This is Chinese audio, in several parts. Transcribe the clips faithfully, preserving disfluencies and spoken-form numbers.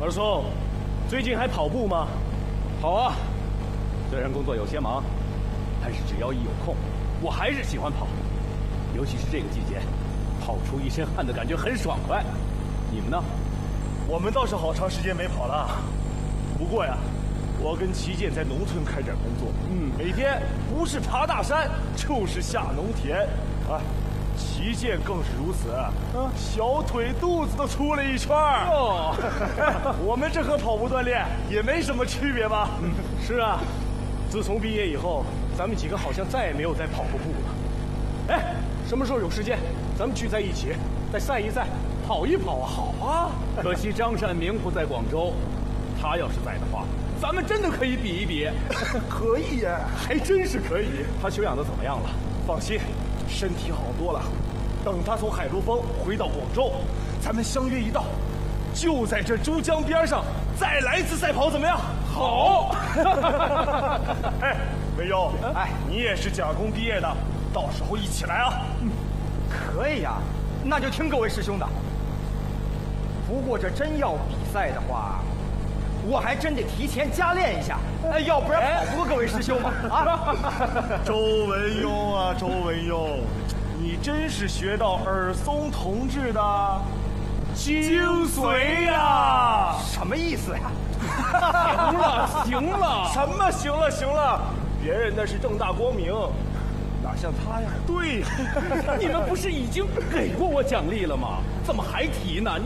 二松，最近还跑步吗？ 跑啊，虽然工作有些忙，但是只要一有空，我还是喜欢跑。尤其是这个季节，跑出一身汗的感觉很爽快。你们呢？ 我们倒是好长时间没跑了。不过呀，我跟齐健在农村开展工作，嗯，每天不是爬大山，就是下农田，啊。齐健更是如此，啊、小腿肚子都粗了一圈儿。哦，我们这和跑步锻炼也没什么区别吧？嗯，是啊，自从毕业以后，咱们几个好像再也没有再跑过步了。哎，什么时候有时间，咱们聚在一起，再赛一赛，跑一跑啊！好啊！ 可惜张善明不在广州，他要是在的话，咱们真的可以比一比。 可以呀，还真是可以。 他休养的怎么样了？ 放心。身体好多了，等他从海陆丰回到广州，咱们相约一道，就在这珠江边上再来一次赛跑，怎么样？好。哎，魏优，哎，你也是甲工毕业的，到时候一起来啊。 嗯，可以呀，那就听各位师兄的。不过这真要比赛的话，我还真得提前加练一下，哎，要不然跑不过各位师兄嘛！啊， 周文庸啊，周文庸，你真是学到尔松同志的精髓呀！ 什么意思呀？ 行了，行了， 什么行了行了？别人那是正大光明，哪像他呀？ 对呀，你们不是已经给过我奖励了吗？怎么还提呢？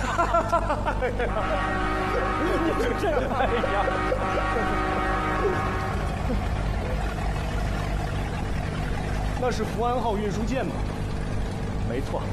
你是真爱呀！ 那是福安号运输舰吗？没错。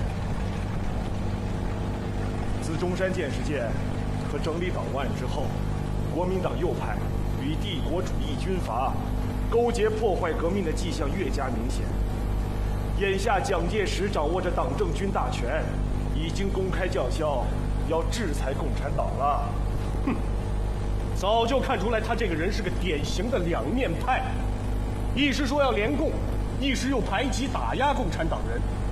自中山舰事件和整理党务案之后，国民党右派与帝国主义军阀勾结破坏革命的迹象越加明显。眼下蒋介石掌握着党政军大权，已经公开叫嚣要制裁共产党了。哼，早就看出来他这个人是个典型的两面派，一时说要联共，一时又排挤打压共产党人。